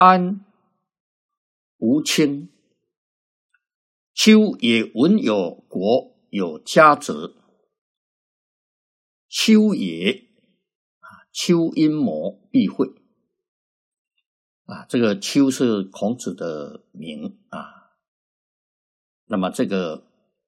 安无倾。秋也闻有国有家者，秋也秋阴谋避讳这个秋是孔子的名那么这个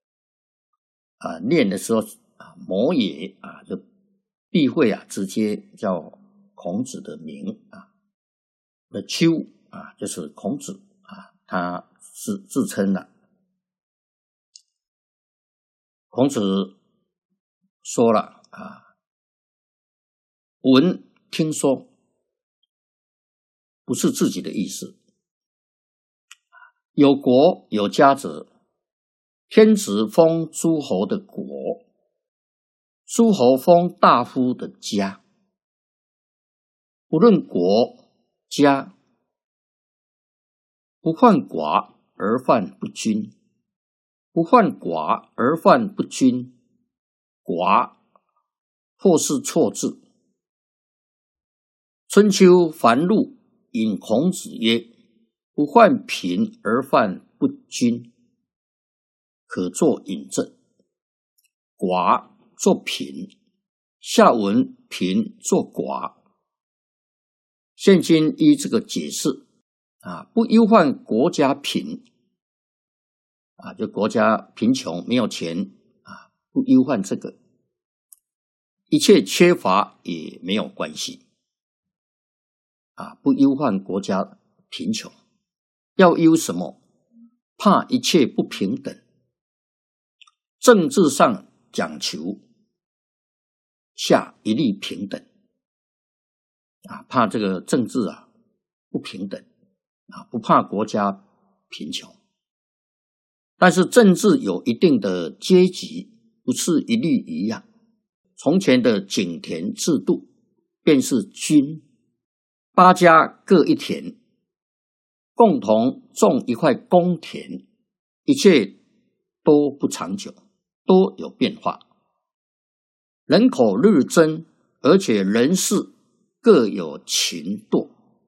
念的时候谋也就避讳直接叫孔子的名那秋就是孔子他自称了。孔子说了闻听说不是自己的意思。有国有家者，天子封诸侯的国，诸侯封大夫的家。不论国家，不患寡而患不均，不患寡而患不均，寡或是错字。春秋繁露引孔子曰：不患贫而患不均，可作引证。寡作贫，下文贫作寡。现今依这个解释不忧患国家贫就国家贫穷没有钱不忧患这个，一切缺乏也没有关系不忧患国家贫穷。要忧什么？怕一切不平等。政治上讲求下一律平等怕这个政治不平等不怕国家贫穷。但是政治有一定的阶级，不是一律一样。从前的井田制度便是均，8家各一田，共同种一块公田，一切都不长久，都有变化。人口日增，而且人事各有勤惰，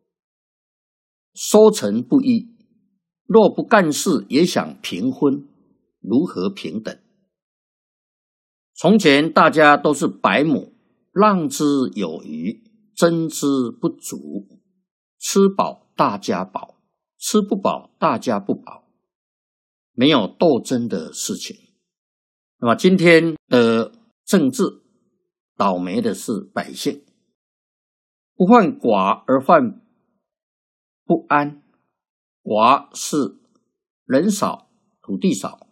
收成不一。若不干事也想平分，如何平等？从前大家都是百亩，让之有余，争之不足，吃饱大家饱，吃不饱大家不饱，没有斗争的事情。那么今天的政治倒霉的是百姓，不患寡而患不安。寡是人少土地少，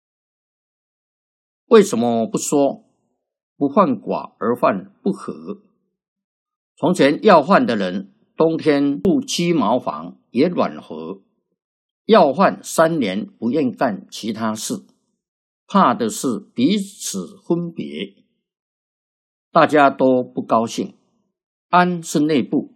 为什么不说不患寡而患不和？从前要饭的人冬天住鸡毛房也暖和，要饭3年不愿干其他事，怕的是彼此分别，大家都不高兴。安是内部，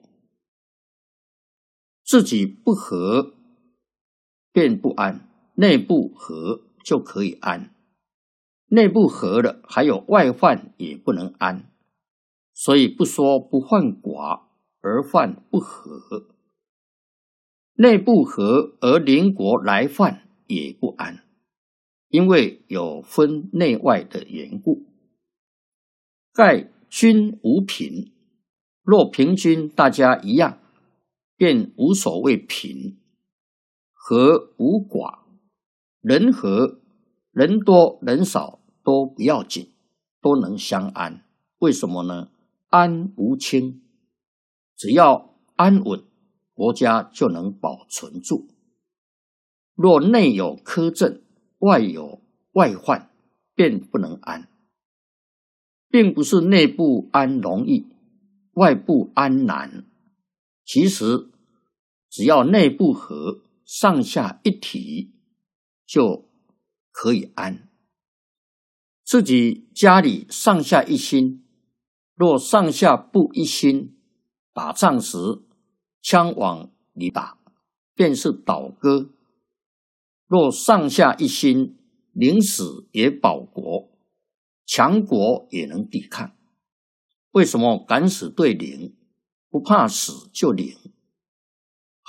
自己不和便不安，内部和就可以安。内部和了，还有外患也不能安，所以不说不患寡而患不和。内部和而邻国来犯也不安，因为有分内外的缘故。盖均无贫，若平均大家一样，便无所谓贫。和无寡，人和人多人少都不要紧，都能相安。为什么呢？安无倾，只要安稳，国家就能保存住。若内有苛政，外有外患，便不能安。并不是内部安容易，外部安难。其实只要内部和，上下一体就可以安。自己家里上下一心，若上下不一心，打仗时枪往里打，便是倒戈。若上下一心，宁死也保国，强国也能抵抗。为什么敢死队零？不怕死就零。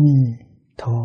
弥陀。